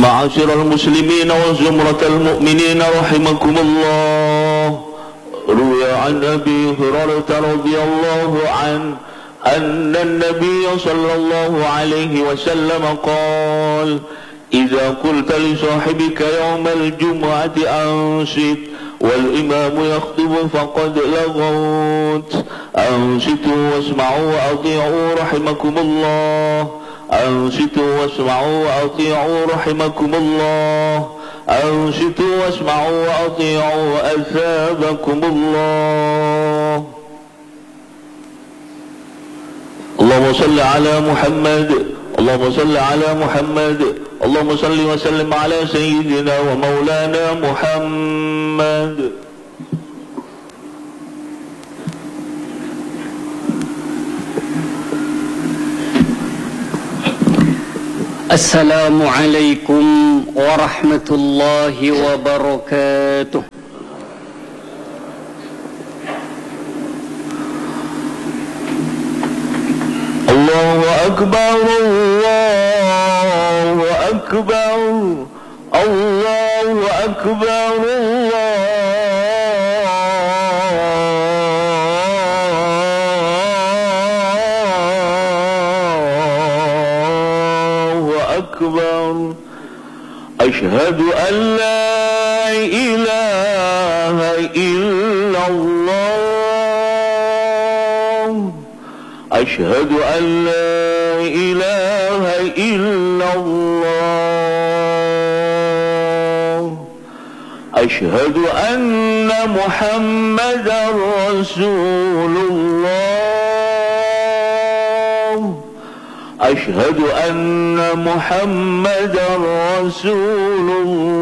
معاشر المسلمين وزمرة المؤمنين رحمكم الله، روي عن أبي هريرة رضي الله عنه أن النبي صلى الله عليه وسلم قال: إذا قلت لصاحبك يوم الجمعة أنصت والإمام يخطب فقد لغوت. أنصتوا واسمعوا وأطيعوا رحمكم الله. أنصتوا واسمعوا وأطيعوا رحمكم الله. أنصتوا واسمعوا وأطيعوا أثابكم الله. اللهم صل على محمد. اللهم صل على محمد. اللهم صل وسلم على سيدنا ومولانا محمد. السلام عليكم ورحمة الله وبركاته. الله أكبر الله أكبر الله أكبر الله أكبر. أشهد أن لا إله إلا الله. أشهد أن لا إله إلا الله. أشهد أن محمدا رسول الله. أشهد أن محمدا رسول الله.